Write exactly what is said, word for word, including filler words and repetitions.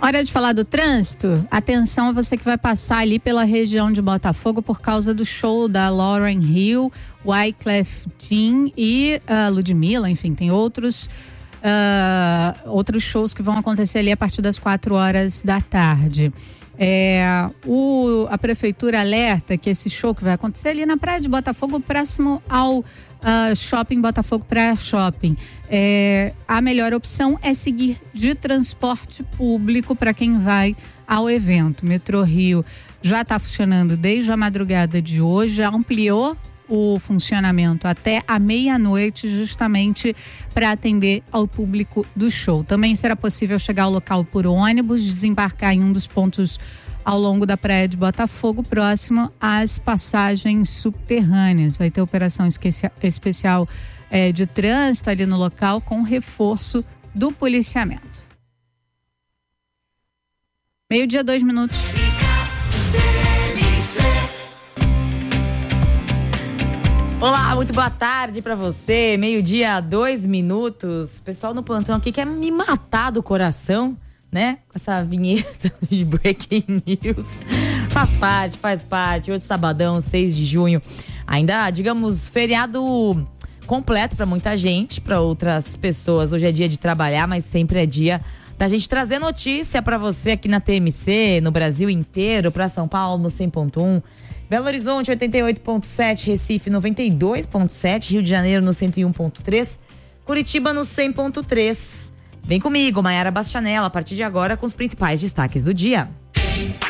Hora de falar do trânsito. Atenção a você que vai passar ali pela região de Botafogo por causa do show da Lauryn Hill, Wyclef Jean e uh, Ludmilla, enfim, tem outros uh, outros shows que vão acontecer ali a partir das quatro horas da tarde. É, o, a prefeitura alerta que esse show que vai acontecer ali na praia de Botafogo, próximo ao uh, shopping Botafogo Praia Shopping, é, a melhor opção é seguir de transporte público para quem vai ao evento. O Metrô Rio já está funcionando desde a madrugada de hoje, ampliou o funcionamento até a meia-noite, justamente para atender ao público do show. Também será possível chegar ao local por ônibus, desembarcar em um dos pontos ao longo da praia de Botafogo, próximo às passagens subterrâneas. Vai ter operação esqueci- especial é, de trânsito ali no local, com reforço do policiamento. Meio-dia, dois minutos. Olá, muito boa tarde pra você, meio-dia, dois minutos. Pessoal no plantão aqui quer me matar do coração, né? Com essa vinheta de Breaking News. Faz parte, faz parte. Hoje, sabadão, seis de junho. Ainda, digamos, feriado completo pra muita gente, pra outras pessoas. Hoje é dia de trabalhar, mas sempre é dia da gente trazer notícia pra você aqui na T M C, no Brasil inteiro, pra São Paulo no cem ponto um. Belo Horizonte oitenta e oito ponto sete, Recife noventa e dois ponto sete, Rio de Janeiro no cento e um ponto três, Curitiba no cem ponto três. Vem comigo, Maiara Bastianella, a partir de agora com os principais destaques do dia.